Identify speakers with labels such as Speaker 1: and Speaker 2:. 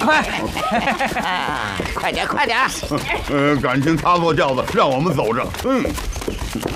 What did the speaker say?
Speaker 1: 快！
Speaker 2: 快点，快点！
Speaker 3: 感情擦错轿子，让我们走着。